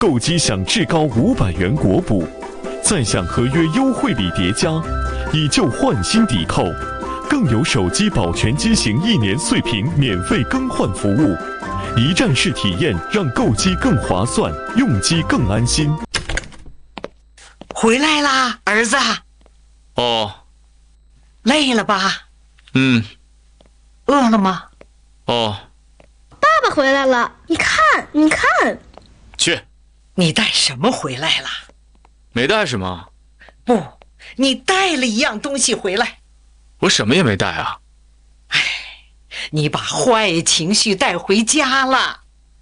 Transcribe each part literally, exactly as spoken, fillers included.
购机享至高五百元国补，再享合约优惠礼叠加，以旧换新抵扣，更有手机保全机型一年碎屏免费更换服务。一站式体验，让购机更划算，用机更安心。 回来啦，儿子。 哦。 累了吧？ 嗯。 饿了吗？ 哦。 爸爸回来了，你看，你看。 去。 你带什么回来了？ 没带什么。 不，你带了一样东西回来。 我什么也没带啊。 唉，你把坏情绪带回家了。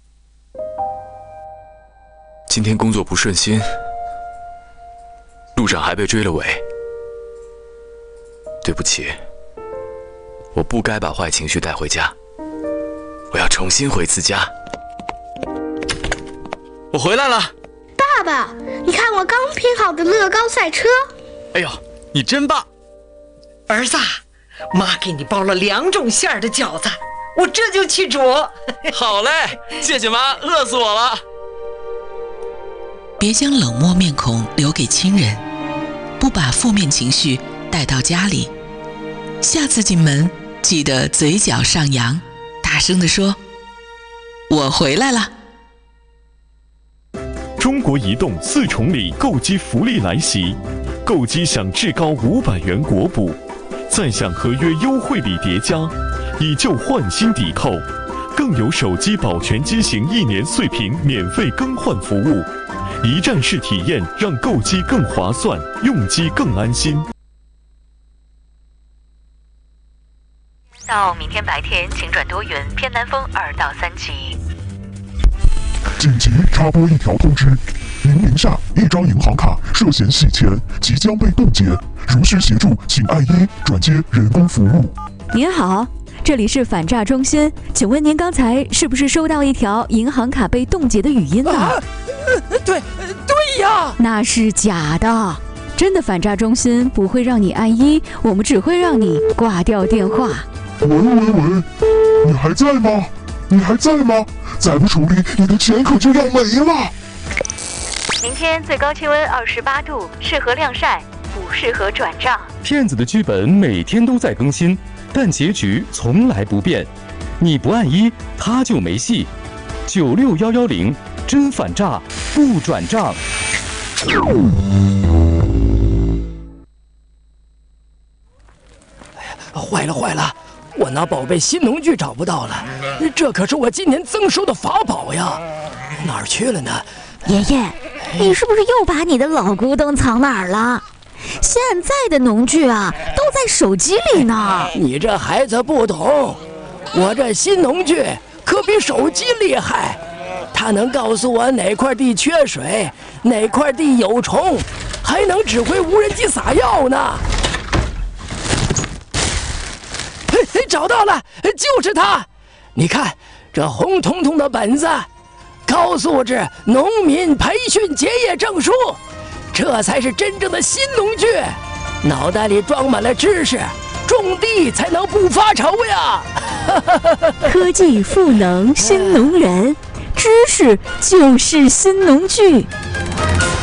今天工作不顺心，路上还被追了尾。对不起，我不该把坏情绪带回家。我要重新回次家。我回来了。 爸爸，你看我刚拼好的乐高赛车。 哎呦，你真棒。 儿子，妈给你包了两种馅儿的饺子，我这就去煮。 好嘞，谢谢妈，饿死我了。 别将冷漠面孔留给亲人，不把负面情绪带到家里。下次进门记得嘴角上扬，大声地说：“我回来了。” 中国移动四重礼购机福利来袭，购机享至高五百元国补，再享合约优惠礼叠加，以旧换新抵扣，更有手机保全机型一年碎屏免费更换服务。一站式体验，让购机更划算，用机更安心。 到明天白天，请转多云，偏南风二到三级。 紧急插播一条通知：您名下一张银行卡涉嫌洗钱，即将被冻结。如需协助，请按一转接人工服务。 您好，这里是反诈中心，请问您刚才是不是收到一条银行卡被冻结的语音呢？ 啊，呃、对，对呀， 那是假的。真的反诈中心不会让你按一，我们只会让你挂掉电话。 喂喂喂，你还在吗？你还在吗？再不处理，你的钱可就要没了。 明天最高气温二十八度，适合晾晒，不适合转账。 骗子的剧本每天都在更新，但结局从来不变。你不按一，他就没戏。九六幺幺零，真反诈，不转账。 哎呀，坏了坏了！我那宝贝新农具找不到了，这可是我今年增收的法宝呀，哪儿去了呢？ 爷爷，你是不是又把你的老古董藏哪儿了？现在的农具啊，都在手机里呢。 你这孩子不懂，我这新农具可比手机厉害，它能告诉我哪块地缺水，哪块地有虫，还能指挥无人机撒药呢。嘿，找到了，就是它！你看这红彤彤的本子，高素质农民培训结业证书，这才是真正的新农具。脑袋里装满了知识，种地才能不发愁呀！ 科技赋能新农人，知识就是新农具。